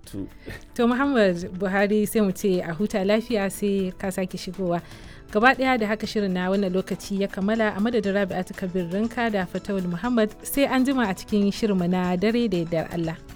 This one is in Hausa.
To Muhammad Buhari sai mu ce a huta lafiya sai ka sake shigowa. Gaba ɗaya da haka shirin na wannan lokaci ya kammala a madadin Rabi'atu Kabir Rinka da Fatawul Muhammad sai an jima a cikin shirinmu na dare da yardar Allah.